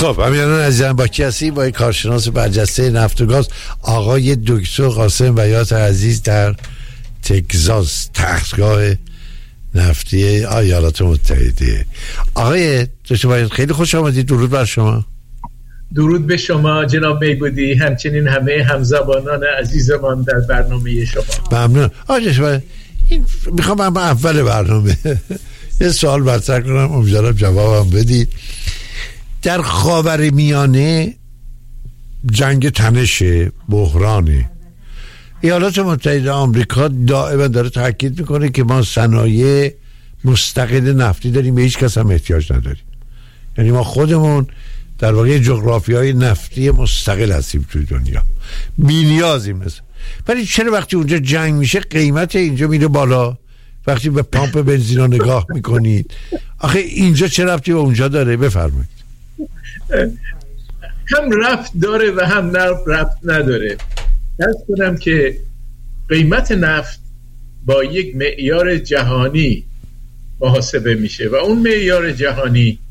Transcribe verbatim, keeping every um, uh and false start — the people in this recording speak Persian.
خب امیران عزیزم با کی هستی؟ با کارشناس برجسته نفت و گاز آقای دکتر قاسم بیات عزیز در تگزاس، تختگاه نفتی ایالات متحده. آقای دکتر بیات خیلی خوش آمدید. درود بر شما. درود به شما جناب میبودی، همچنین همه همزبانان عزیزمان در برنامه شما. ممنون. آقای دکتر این میخوام من اول برنامه یه سوال مطرح کنم، امیدوارم جوابم بدید. در خاورمیانه جنگ تنشه، بحرانه. ایالات متحده آمریکا دائما داره تاکید میکنه که ما صنایع مستقل نفتی داریم، به هیچ کس هم احتیاج نداریم. یعنی ما خودمون در واقع جغرافیای نفتی مستقل هستیم توی دنیا، بی نیازیم مثلا. ولی چرا وقتی اونجا جنگ میشه قیمت اینجا میره بالا؟ وقتی به پامپ بنزینا نگاه میکنید، آخه اینجا چه ربطی به اونجا داره؟ بفرمایید. هم ربط داره و هم ربط نداره. درست کنم که قیمت نفت با یک معیار جهانی محاسبه میشه و اون معیار جهانی